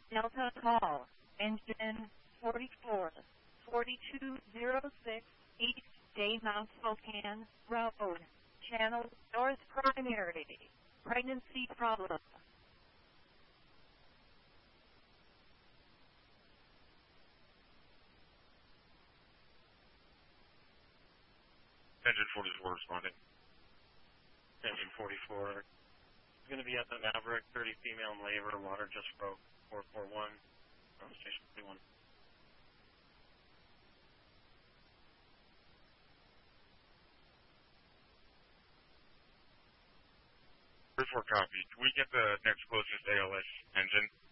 Delta call, engine 44, 4206 East Daymount Spokane Road, channel North Primary, pregnancy problem. Engine 44 responding. Engine 44. It's going to be at the Maverick, 30 female in labor, water just broke, 441, from station 21. 34 copy. Can we get the next closest ALS engine?